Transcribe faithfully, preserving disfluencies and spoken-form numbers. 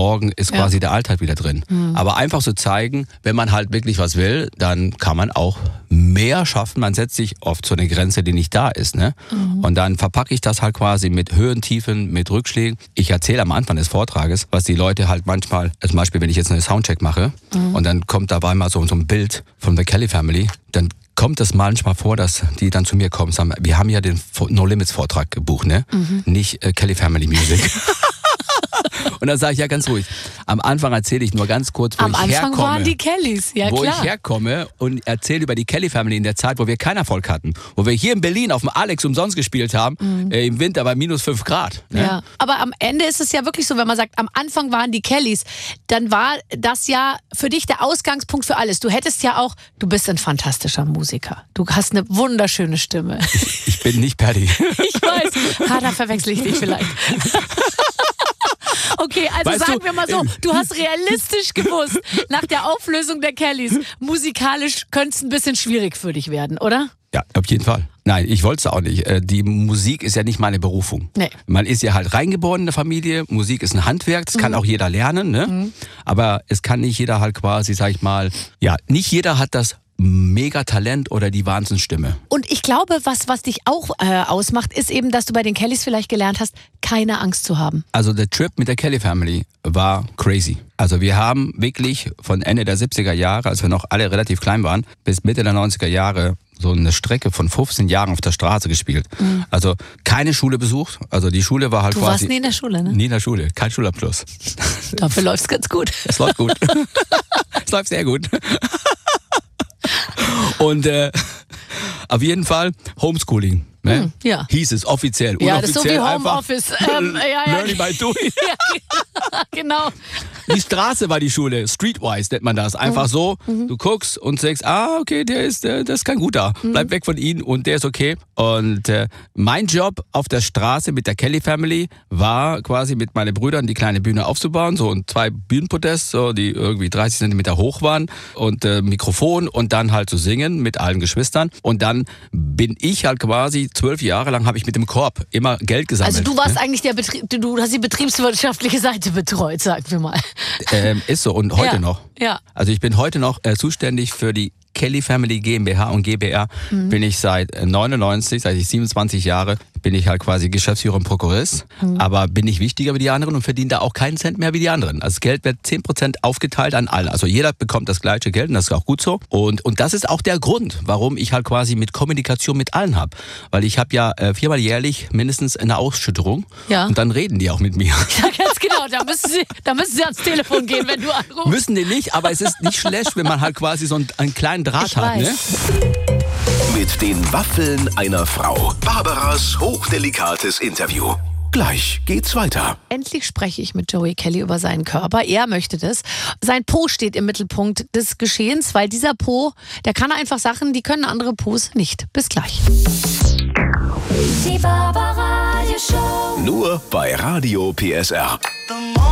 morgen ist quasi ja. der Alltag wieder drin. Mhm. Aber einfach so zeigen, wenn man halt wirklich was will, dann kann man auch mehr schaffen. Man setzt sich oft zu einer Grenze, die nicht da ist. Ne? Mhm. Und dann verpacke ich das halt quasi mit Höhen, Tiefen, mit Rückschlägen. Ich erzähle am Anfang des Vortrages, was die Leute halt manchmal, zum Beispiel wenn ich jetzt einen Soundcheck mache mhm. und dann kommt dabei mal so, so ein Bild von The Kelly Family, dann kommt es manchmal vor, dass die dann zu mir kommen und sagen, wir haben ja den No Limits Vortrag gebucht, ne? Mhm. Nicht äh, Kelly Family Music. Und dann sage ich ja ganz ruhig, am Anfang erzähle ich nur ganz kurz, wo am ich Anfang herkomme. Am Anfang waren die Kellys, ja wo klar. ich herkomme und erzähle über die Kelly Family in der Zeit, wo wir keinen Erfolg hatten. Wo wir hier in Berlin auf dem Alex umsonst gespielt haben, mhm. äh, im Winter bei minus fünf Grad. Ne? Ja. Aber am Ende ist es ja wirklich so, wenn man sagt, am Anfang waren die Kellys, dann war das ja für dich der Ausgangspunkt für alles. Du hättest ja auch, du bist ein fantastischer Musiker. Du hast eine wunderschöne Stimme. Ich, ich bin nicht Paddy. Ich weiß, ah, da verwechsel ich dich vielleicht. Okay, also weißt sagen du, wir mal so, du hast realistisch gewusst, nach der Auflösung der Kellys, musikalisch könnte es ein bisschen schwierig für dich werden, oder? Ja, auf jeden Fall. Nein, ich wollte es auch nicht. Die Musik ist ja nicht meine Berufung. Nee. Man ist ja halt reingeboren in der Familie. Musik ist ein Handwerk, das kann mhm. auch jeder lernen. Ne? Mhm. Aber es kann nicht jeder halt quasi, sag ich mal, ja, nicht jeder hat das Megatalent oder die Wahnsinnsstimme. Und ich glaube, was, was dich auch äh, ausmacht, ist eben, dass du bei den Kellys vielleicht gelernt hast, keine Angst zu haben. Also der Trip mit der Kelly Family war crazy. Also wir haben wirklich von Ende der siebziger Jahre, als wir noch alle relativ klein waren, bis Mitte der neunziger Jahre so eine Strecke von fünfzehn Jahren auf der Straße gespielt. Mhm. Also keine Schule besucht. Also die Schule war halt du quasi... Du warst nie in der Schule, ne? Nie in der Schule. Kein Schulabschluss. Dafür läuft's ganz gut. Es läuft gut. Es läuft sehr gut. Und äh, auf jeden Fall Homeschooling. Ne? Hm, ja. Hieß es offiziell. Ja, unoffiziell das ist so wie Homeoffice. Ähm, ja, ja. Learning by doing. Ja, genau. Die Straße war die Schule, streetwise nennt man das. Einfach mhm. so, du guckst und sagst, ah, okay, der ist, der, das ist kein guter. Mhm. Bleib weg von ihm und der ist okay. Und äh, mein Job auf der Straße mit der Kelly Family war quasi mit meinen Brüdern die kleine Bühne aufzubauen, so und zwei Bühnenpodests, so, die irgendwie dreißig Zentimeter hoch waren und äh, Mikrofon und dann halt zu singen mit allen Geschwistern. Und dann bin ich halt quasi zwölf Jahre lang habe ich mit dem Korb immer Geld gesammelt. Also du warst ne? eigentlich der Betrieb, du hast die betriebswirtschaftliche Seite betreut, sagen wir mal. Ähm, ist so und heute ja. noch. Ja. Also ich bin heute noch äh, zuständig für die Kelly Family GmbH und GbR. Mhm. Bin ich seit neunundneunzig, seit ich siebenundzwanzig Jahre, bin ich halt quasi Geschäftsführer und Prokurist. Mhm. Aber bin ich wichtiger wie die anderen und verdiene da auch keinen Cent mehr wie die anderen. Also das Geld wird zehn Prozent aufgeteilt an alle. Also jeder bekommt das gleiche Geld und das ist auch gut so. Und, und das ist auch der Grund, warum ich halt quasi mit Kommunikation mit allen habe. Weil ich habe ja äh, viermal jährlich mindestens eine Ausschütterung. Ja. Und dann reden die auch mit mir. Ja, ganz genau. Da müssen sie, da müssen sie ans Telefon gehen, wenn du anrufst. Müssen die nicht, aber es ist nicht schlecht, wenn man halt quasi so einen, einen kleinen Draht ich hat. Ne? Mit den Waffeln einer Frau. Barbaras hochdelikates Interview. Gleich geht's weiter. Endlich spreche ich mit Joey Kelly über seinen Körper. Er möchte das. Sein Po steht im Mittelpunkt des Geschehens, weil dieser Po, der kann einfach Sachen, die können andere Pos nicht. Bis gleich. Die Barbara Radio Show. Nur bei Radio P S R.